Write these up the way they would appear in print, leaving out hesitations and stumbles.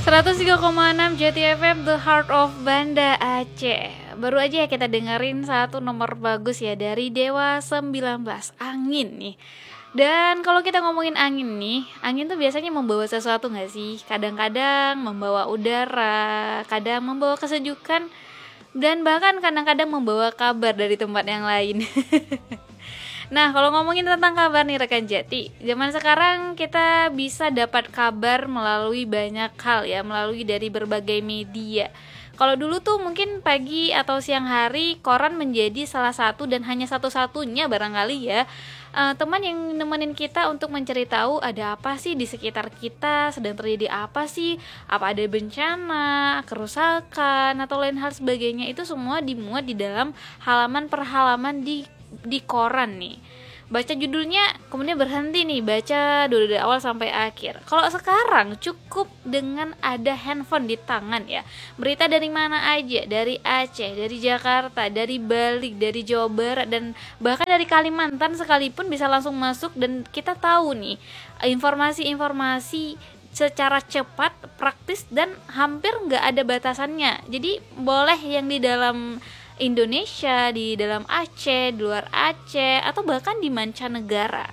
103,6 JTFM, The Heart of Banda Aceh. Baru aja ya kita dengerin satu nomor bagus ya dari Dewa 19, Angin nih. Dan kalau kita ngomongin angin nih, angin tuh biasanya membawa sesuatu gak sih? Kadang-kadang membawa udara, kadang membawa kesejukan, dan bahkan kadang-kadang membawa kabar dari tempat yang lain. Nah, kalau ngomongin tentang kabar nih rekan Jati, zaman sekarang kita bisa dapat kabar melalui banyak hal ya, melalui dari berbagai media. Kalau dulu tuh mungkin pagi atau siang hari koran menjadi salah satu dan hanya satu-satunya barangkali ya teman yang nemenin kita untuk mencari tahu ada apa sih di sekitar kita, sedang terjadi apa sih, apa ada bencana, kerusakan atau lain hal sebagainya. Itu semua dimuat di dalam halaman per halaman di koran nih. Baca judulnya kemudian berhenti nih, baca dari awal sampai akhir. Kalau sekarang cukup dengan ada handphone di tangan ya. Berita dari mana aja, dari Aceh, dari Jakarta, dari Bali, dari Jawa Barat, dan bahkan dari Kalimantan sekalipun bisa langsung masuk dan kita tahu nih informasi-informasi secara cepat, praktis, dan hampir nggak ada batasannya. Jadi boleh yang di dalam Indonesia, di dalam Aceh, di luar Aceh, atau bahkan di mancanegara.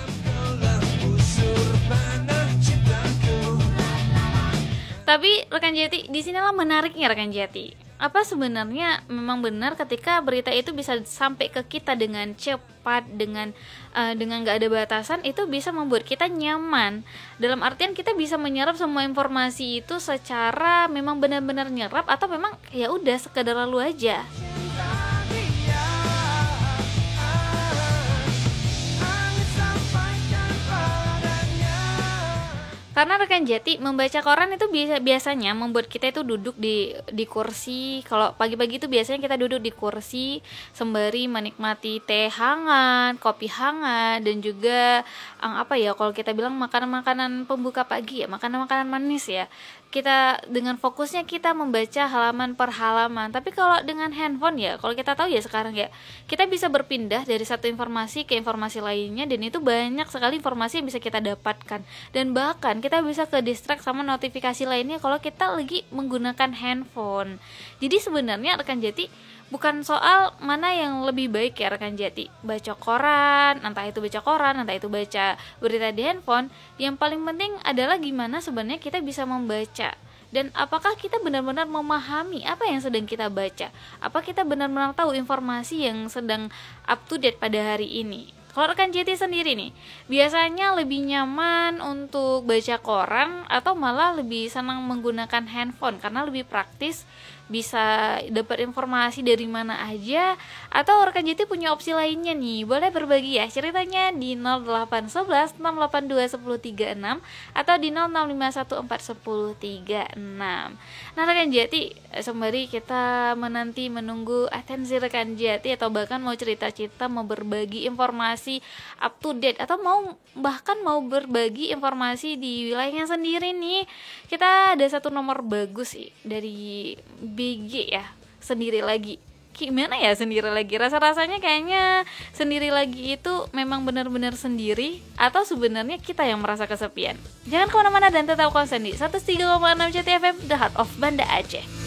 Tapi rekan Jati, di sinilah menariknya rekan Jati. Apa sebenarnya memang benar ketika berita itu bisa sampai ke kita dengan cepat, dengan nggak ada batasan, itu bisa membuat kita nyaman. Dalam artian kita bisa menyerap semua informasi itu secara memang benar-benar nyerap, atau memang ya udah sekedar lalu aja. Karena rekan Jati, membaca koran itu biasanya membuat kita itu duduk di kursi. Kalau pagi-pagi itu biasanya kita duduk di kursi sembari menikmati teh hangat, kopi hangat, dan juga kalau kita bilang makanan-makanan pembuka pagi ya, makanan-makanan manis ya. Kita dengan fokusnya kita membaca halaman per halaman. Tapi kalau dengan handphone ya, kalau kita tahu ya sekarang ya, kita bisa berpindah dari satu informasi ke informasi lainnya, dan itu banyak sekali informasi yang bisa kita dapatkan. Dan bahkan kita bisa ke distract sama notifikasi lainnya kalau kita lagi menggunakan handphone. Jadi sebenarnya rekan Jati, bukan soal mana yang lebih baik ya rekan Jati, baca koran, entah itu baca berita di handphone. Yang paling penting adalah gimana sebenarnya kita bisa membaca, dan apakah kita benar-benar memahami apa yang sedang kita baca, apa kita benar-benar tahu informasi yang sedang up to date pada hari ini. Kalau rekan Jati sendiri nih, biasanya lebih nyaman untuk baca koran atau malah lebih senang menggunakan handphone karena lebih praktis, bisa dapat informasi dari mana aja, atau rekan Jati punya opsi lainnya nih? Boleh berbagi ya ceritanya di 0811 682 1036 atau di 0651411036. Nah rekan Jati, sembari kita menunggu atensi rekan Jati, atau bahkan mau cerita-cerita, mau berbagi informasi up to date, atau bahkan mau berbagi informasi di wilayahnya sendiri nih, kita ada satu nomor bagus sih dari BG ya, sendiri lagi. Gimana ya sendiri lagi? Rasa-rasanya kayaknya sendiri lagi itu memang benar-benar sendiri, atau sebenarnya kita yang merasa kesepian? Jangan kemana-mana dan tetap konsen di 103,6 JTFM, The Heart of Banda Aceh.